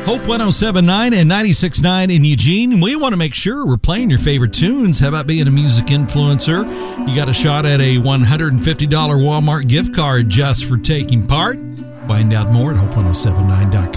Hope 107.9 and 96.9 in Eugene. We want to make sure we're playing your favorite tunes. How about being a music influencer? You got a shot at a $150 Walmart gift card just for taking part. Find out more at hope1079.com.